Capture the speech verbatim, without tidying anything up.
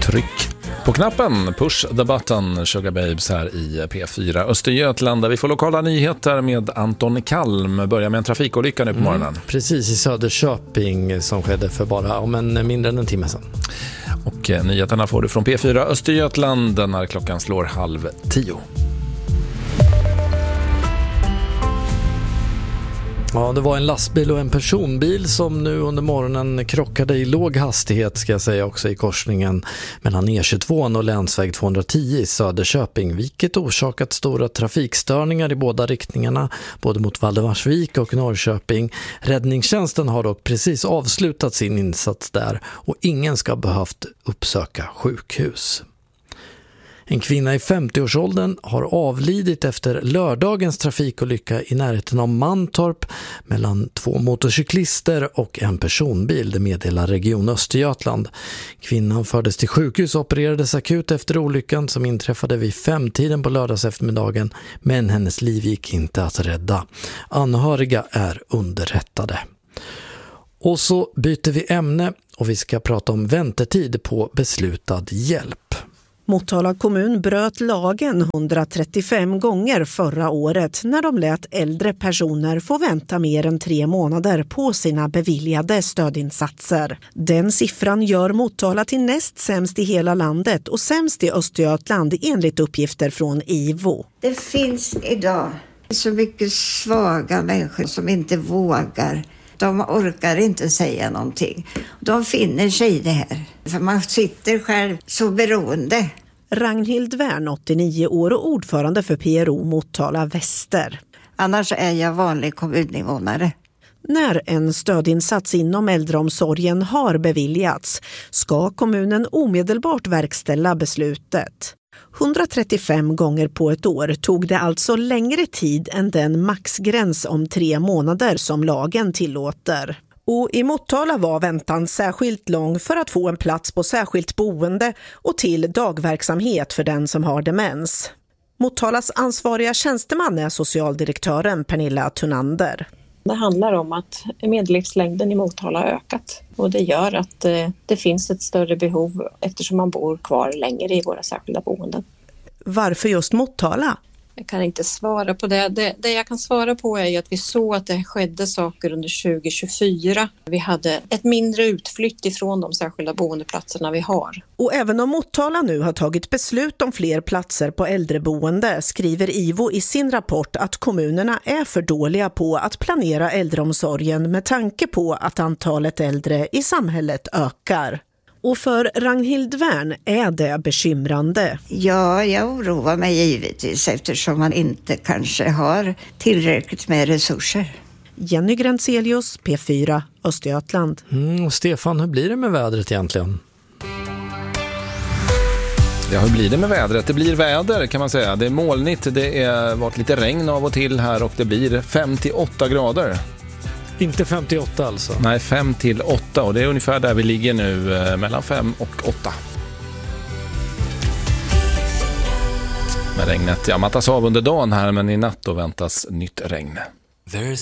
Tryck på knappen, push the button, Sugar Babes här i P fyra Östergötland där vi får lokala nyheter med Anton Kalm. Börjar med en trafikolycka nu på morgonen. Mm, precis i Söderköping som skedde för bara om en mindre än en timme sedan. Och eh, nyheterna får du från P fyra Östergötland när klockan slår halv tio. Ja, det var en lastbil och en personbil som nu under morgonen krockade i låg hastighet, ska jag säga, också i korsningen mellan E tjugotvå och länsväg tvåhundratio i Söderköping, vilket orsakat stora trafikstörningar i båda riktningarna, både mot Valdemarsvik och Norrköping. Räddningstjänsten har dock precis avslutat sin insats där och ingen ska behövt uppsöka sjukhus. En kvinna i femtioårsåldern har avlidit efter lördagens trafikolycka i närheten av Mantorp mellan två motorcyklister och en personbil, det meddelar Region Östergötland. Kvinnan fördes till sjukhus och opererades akut efter olyckan som inträffade vid femtiden på lördags eftermiddagen, men hennes liv gick inte att rädda. Anhöriga är underrättade. Och så byter vi ämne och vi ska prata om väntetid på beslutad hjälp. Motala kommun bröt lagen hundratrettiofem gånger förra året när de lät äldre personer få vänta mer än tre månader på sina beviljade stödinsatser. Den siffran gör Motala till näst sämst i hela landet och sämst i Östergötland enligt uppgifter från I V O. Det finns idag så mycket svaga människor som inte vågar. De orkar inte säga någonting. De finner sig i det här. För man sitter själv så beroende. Ragnhild Wern, åttionio år och ordförande för P R O Motala Väster. Annars är jag vanlig kommuninvånare. När en stödinsats inom äldreomsorgen har beviljats ska kommunen omedelbart verkställa beslutet. hundratrettiofem gånger på ett år tog det alltså längre tid än den maxgräns om tre månader som lagen tillåter. Och i Motala var väntan särskilt lång för att få en plats på särskilt boende och till dagverksamhet för den som har demens. Motalas ansvariga tjänsteman är socialdirektören Pernilla Thunander. Det handlar om att medellivslängden i Motala har ökat och det gör att det finns ett större behov eftersom man bor kvar längre i våra särskilda boenden. Varför just Motala? Jag kan inte svara på det. det. Det jag kan svara på är att vi såg att det skedde saker under tjugo tjugofyra. Vi hade ett mindre utflytt ifrån de särskilda boendeplatserna vi har. Och även om Motala nu har tagit beslut om fler platser på äldreboende skriver I V O i sin rapport att kommunerna är för dåliga på att planera äldreomsorgen med tanke på att antalet äldre i samhället ökar. Och för Ragnhild Wern är det bekymrande. Ja, jag oroar mig givetvis eftersom man inte kanske har tillräckligt med resurser. Jenny Grantzelius, P fyra Östergötland. Mm, och Stefan, hur blir det med vädret egentligen? Ja, hur blir det med vädret? Det blir väder kan man säga. Det är molnigt, det har varit lite regn av och till här och det blir fem till åtta grader. Inte femtioåtta alltså? Nej, fem till åtta och det är ungefär där vi ligger nu, eh, mellan fem och åtta. Med regnet, ja, mattas av under dagen här men i natt då väntas nytt regn. There's